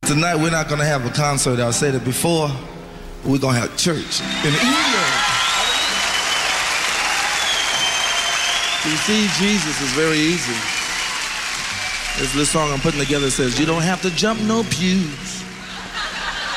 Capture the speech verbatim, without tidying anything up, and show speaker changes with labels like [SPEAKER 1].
[SPEAKER 1] Tonight we're not going to have a concert. I said it before. We're going to have church in England. You see, Jesus is very easy. This little song I'm putting together says, you don't have to jump no pews.